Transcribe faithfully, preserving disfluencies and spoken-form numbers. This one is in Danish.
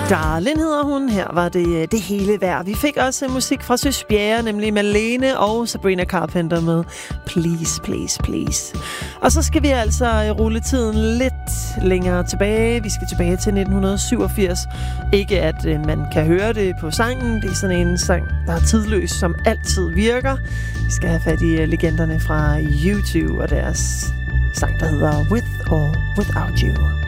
Darlin hedder hun. Her var det det hele værd. Vi fik også musik fra Søs Bjerre, nemlig Malene og Sabrina Carpenter med Please, Please, Please. Og så skal vi altså rulle tiden lidt længere tilbage. Vi skal tilbage til nitten syvogfirs. Ikke at øh, man kan høre det på sangen. Det er sådan en sang, der er tidløs, som altid virker. Vi skal have fat i legenderne fra YouTube og deres sang, der hedder With or Without You.